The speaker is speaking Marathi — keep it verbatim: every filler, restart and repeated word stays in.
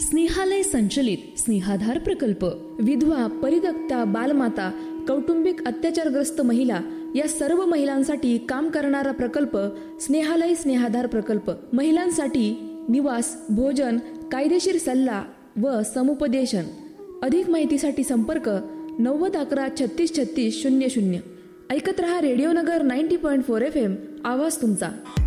स्नेहालय संचलित स्नेहाधार प्रकल्प विधवा, परित्यक्ता, बालमाता, कौटुंबिक अत्याचारग्रस्त महिला या सर्व महिलांसाठी काम करणारा प्रकल्प स्नेहालय स्नेहाधार प्रकल्प. महिलांसाठी निवास, भोजन, कायदेशीर सल्ला व समुपदेशन. अधिक माहितीसाठी संपर्क नव्वद अकरा छत्तीस छत्तीस शून्य शून्य. ऐकत रहा रेडिओ नगर ninety point four F M. आवाज तुमचा.